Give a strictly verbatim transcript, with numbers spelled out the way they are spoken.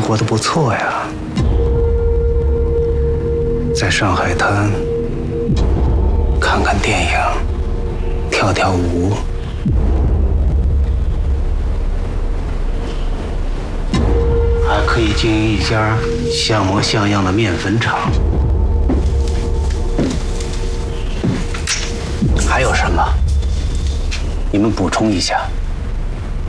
活得不错呀，在上海滩看看电影，跳跳舞，还可以经营一家像模像样的面粉厂。还有什么？你们补充一下。